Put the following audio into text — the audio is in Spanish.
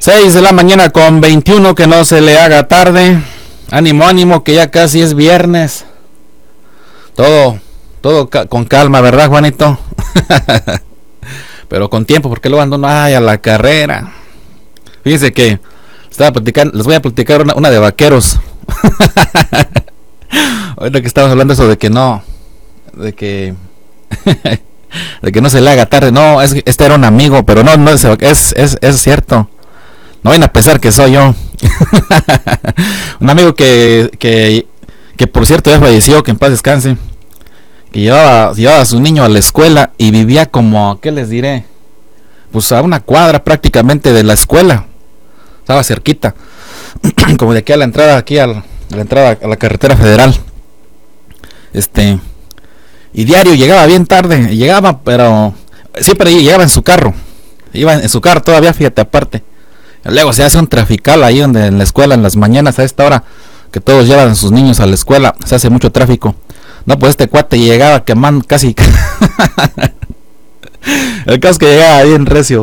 6 de la mañana con 21, que no se le haga tarde. Ánimo, ánimo, que ya casi es viernes. Todo con calma, ¿verdad, Juanito? Pero con tiempo, porque luego ando a la carrera. Fíjense que estaba platicando, les voy a platicar una de vaqueros. Ahorita que estamos hablando eso de que no, de que no se le haga tarde. No, este era un amigo, pero no es cierto. No vayan a pensar que soy yo. Un amigo que por cierto ya falleció, que en paz descanse. Que llevaba a su niño a la escuela y vivía como, ¿qué les diré? Pues a una cuadra prácticamente de la escuela. Estaba cerquita. Como de aquí a la entrada, a la carretera federal. Y diario llegaba bien tarde. Llegaba, pero siempre llegaba en su carro. Iba en su carro todavía, fíjate, aparte. Luego se hace un trafical ahí donde en la escuela, en las mañanas, a esta hora que todos llevan a sus niños a la escuela, se hace mucho tráfico. No, pues este cuate llegaba quemando casi. El caso es que llegaba bien recio.